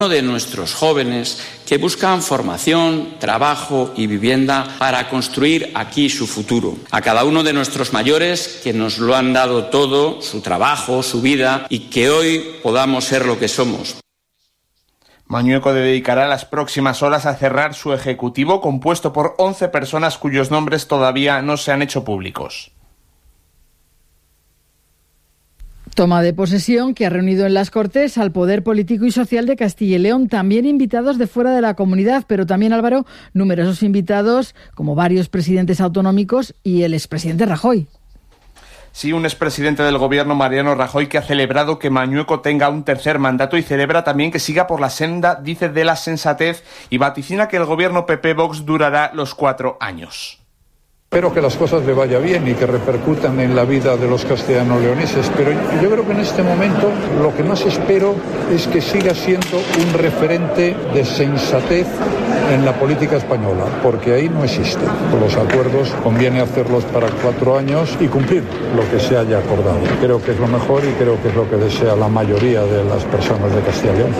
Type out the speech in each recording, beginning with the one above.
de nuestros jóvenes que buscan formación, trabajo y vivienda para construir aquí su futuro. A cada uno de nuestros mayores que nos lo han dado todo, su trabajo, su vida, y que hoy podamos ser lo que somos. Mañueco dedicará las próximas horas a cerrar su ejecutivo compuesto por 11 personas cuyos nombres todavía no se han hecho públicos. Toma de posesión que ha reunido en las Cortes al poder político y social de Castilla y León, también invitados de fuera de la comunidad, pero también, Álvaro, numerosos invitados, como varios presidentes autonómicos y el expresidente Rajoy. Sí, un expresidente del gobierno, Mariano Rajoy, que ha celebrado que Mañueco tenga un tercer mandato y celebra también que siga por la senda, dice, de la sensatez, y vaticina que el gobierno PP-Vox durará los 4 años. Espero que las cosas le vaya bien y que repercutan en la vida de los castellano-leoneses, pero yo creo que en este momento lo que más espero es que siga siendo un referente de sensatez en la política española, porque ahí no existe. Los acuerdos conviene hacerlos para 4 años y cumplir lo que se haya acordado. Creo que es lo mejor y creo que es lo que desea la mayoría de las personas de Castilla y León.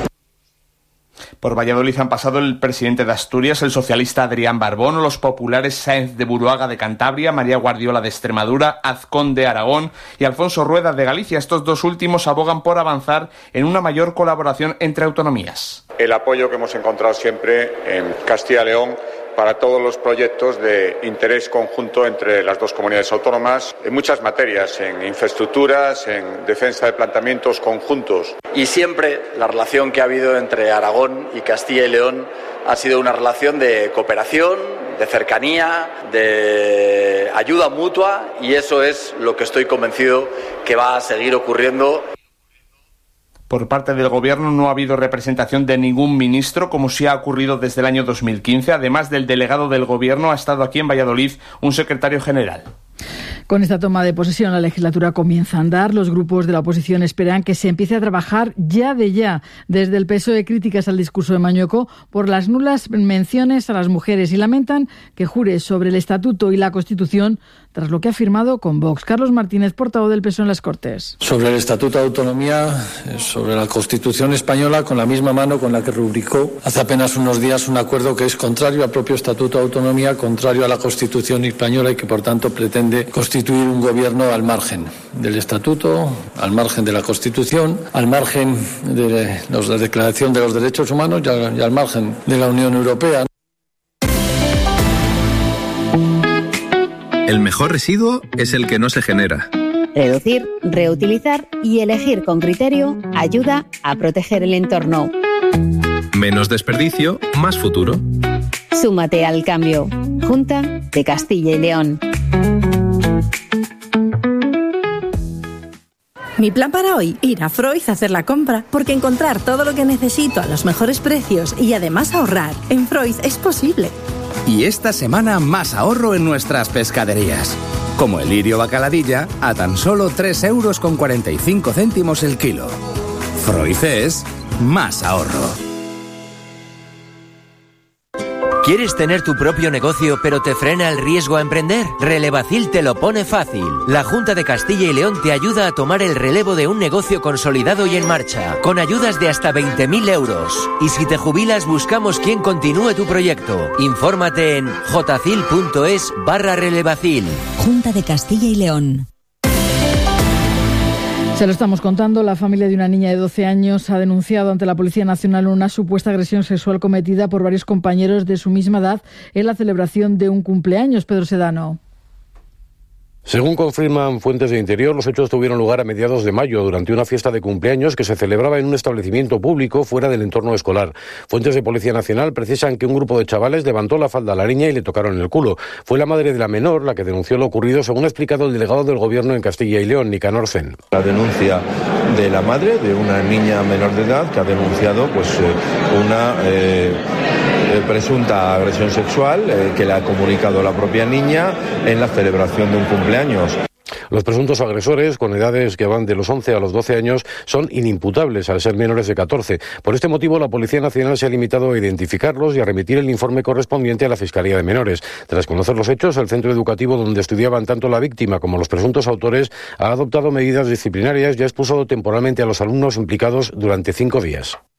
Por Valladolid han pasado el presidente de Asturias, el socialista Adrián Barbón, los populares Sáenz de Buruaga de Cantabria, María Guardiola de Extremadura, Azcón de Aragón y Alfonso Rueda de Galicia. Estos dos últimos abogan por avanzar en una mayor colaboración entre autonomías. El apoyo que hemos encontrado siempre en Castilla y León para todos los proyectos de interés conjunto entre las dos comunidades autónomas, en muchas materias, en infraestructuras, en defensa de planteamientos conjuntos. Y siempre la relación que ha habido entre Aragón y Castilla y León ha sido una relación de cooperación, de cercanía, de ayuda mutua, y eso es lo que estoy convencido que va a seguir ocurriendo. Por parte del Gobierno no ha habido representación de ningún ministro, como sí ha ocurrido desde el año 2015. Además del delegado del Gobierno, ha estado aquí en Valladolid un secretario general. Con esta toma de posesión, la legislatura comienza a andar. Los grupos de la oposición esperan que se empiece a trabajar ya. Desde el PSOE, críticas al discurso de Mañueco por las nulas menciones a las mujeres y lamentan que jure sobre el Estatuto y la Constitución tras lo que ha firmado con Vox. Carlos Martínez, portavoz del PSOE en las Cortes. Sobre el Estatuto de Autonomía, sobre la Constitución española, con la misma mano con la que rubricó hace apenas unos días un acuerdo que es contrario al propio Estatuto de Autonomía, contrario a la Constitución española y que, por tanto, pretende constituir un gobierno al margen del Estatuto, al margen de la Constitución, al margen de la Declaración de los Derechos Humanos y al margen de la Unión Europea. El mejor residuo es el que no se genera. Reducir, reutilizar y elegir con criterio ayuda a proteger el entorno. Menos desperdicio, más futuro. Súmate al cambio. Junta de Castilla y León. Mi plan para hoy, ir a Freud a hacer la compra, porque encontrar todo lo que necesito a los mejores precios y además ahorrar en Freud es posible. Y esta semana más ahorro en nuestras pescaderías. Como el lirio bacaladilla a tan solo 3,45 € el kilo. Freud es más ahorro. ¿Quieres tener tu propio negocio pero te frena el riesgo a emprender? Relevacil te lo pone fácil. La Junta de Castilla y León te ayuda a tomar el relevo de un negocio consolidado y en marcha, con ayudas de hasta 20.000 euros. Y si te jubilas, buscamos quien continúe tu proyecto. Infórmate en jcil.es/relevacil. Junta de Castilla y León. Se lo estamos contando, la familia de una niña de 12 años ha denunciado ante la Policía Nacional una supuesta agresión sexual cometida por varios compañeros de su misma edad en la celebración de un cumpleaños. Pedro Sedano. Según confirman fuentes de Interior, los hechos tuvieron lugar a mediados de mayo durante una fiesta de cumpleaños que se celebraba en un establecimiento público fuera del entorno escolar. Fuentes de Policía Nacional precisan que un grupo de chavales levantó la falda a la niña y le tocaron el culo. Fue la madre de la menor la que denunció lo ocurrido, según ha explicado el delegado del Gobierno en Castilla y León, Nicanor Zen. La denuncia de la madre de una niña menor de edad que ha denunciado una presunta agresión sexual que le ha comunicado la propia niña en la celebración de un cumpleaños. Los presuntos agresores, con edades que van de los 11 a los 12 años, son inimputables al ser menores de 14. Por este motivo, la Policía Nacional se ha limitado a identificarlos y a remitir el informe correspondiente a la Fiscalía de Menores. Tras conocer los hechos, el centro educativo donde estudiaban tanto la víctima como los presuntos autores ha adoptado medidas disciplinarias y ha expulsado temporalmente a los alumnos implicados durante 5 días.